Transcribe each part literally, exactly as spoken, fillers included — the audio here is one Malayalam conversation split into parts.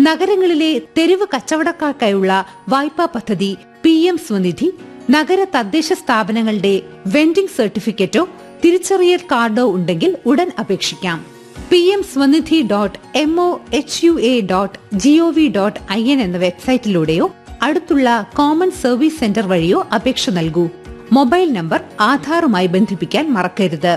നഗരങ്ങളിലെ തെരുവ് കച്ചവടക്കാർക്കായുള്ള വായ്പാ പദ്ധതി പി എം സ്വനിധി നഗര തദ്ദേശ സ്ഥാപനങ്ങളുടെ വെൻഡിംഗ് സർട്ടിഫിക്കറ്റോ തിരിച്ചറിയൽ കാർഡോ ഉണ്ടെങ്കിൽ ഉടൻ അപേക്ഷിക്കാം. P M Svanidhi dot M O H U A dot G O V dot I N എന്ന വെബ്സൈറ്റിലൂടെയോ അടുത്തുള്ള കോമൺ സർവീസ് സെന്റർ വഴിയോ അപേക്ഷ നൽകൂ. മൊബൈൽ നമ്പർ ആധാറുമായി ബന്ധിപ്പിക്കാൻ മറക്കരുത്.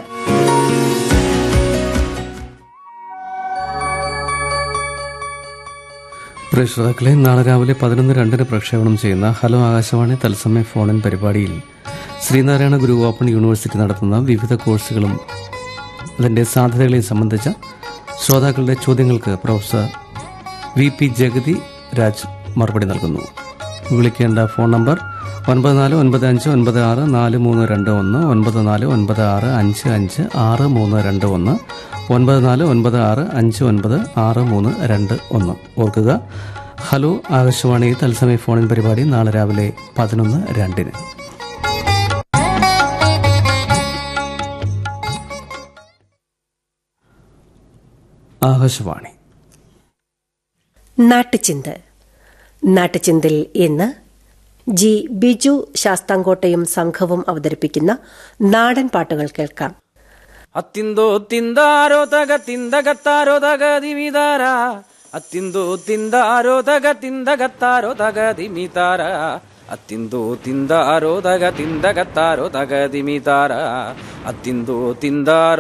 പ്രിയ ശ്രോതാക്കളെ, നാളെ രാവിലെ പതിനൊന്ന് രണ്ടിന് പ്രക്ഷേപണം ചെയ്യുന്ന ഹലോ ആകാശവാണി തത്സമയ ഫോണിൻ പരിപാടിയിൽ ശ്രീനാരായണ ഗുരു ഓപ്പൺ യൂണിവേഴ്സിറ്റി നടത്തുന്ന വിവിധ കോഴ്സുകളും അതിൻ്റെ സാധ്യതകളെയും സംബന്ധിച്ച ശ്രോതാക്കളുടെ ചോദ്യങ്ങൾക്ക് professor V P Jagathy Raj മറുപടി നൽകുന്നു. വിളിക്കേണ്ട ഫോൺ നമ്പർ ഒൻപത് നാല് ഒൻപത് അഞ്ച് ഒൻപത് ആറ് നാല് മൂന്ന് രണ്ട് ഒന്ന്, ഒൻപത് നാല് ഒൻപത് ആറ് അഞ്ച് അഞ്ച് ആറ് മൂന്ന് രണ്ട് ഒന്ന്, ഒൻപത് നാല് ഒൻപത് ആറ് അഞ്ച് ഒൻപത് ആറ് മൂന്ന് രണ്ട് ഒന്ന്. ഓർക്കുക, ഹലോ ആകാശവാണി തത്സമയ ഫോണിൻ പരിപാടി നാളെ രാവിലെ പതിനൊന്ന് രണ്ടിന്. ആകാശവാണി നാട്ടുചിന്ത. നാട്ടുചിന്തയിൽ ഇന്ന് ജി ബിജു ശാസ്താംകോട്ടയും സംഘവും അവതരിപ്പിക്കുന്ന നാടൻ പാട്ടുകൾ കേൾക്കാം. അത്തിന്തോ തിന്താരോ തക തിന്തകത്താരോ തക ദിമിതാര, അത്തിന്തോ തിന്താരോ തക തിന്തകത്താരോ തക ദിമിതാര, അത്തിന്തോ തിന്താരോ തക തിന്തകത്താരോ തക ദിമിതാര, അത്തിന്തോ തിന്താരോ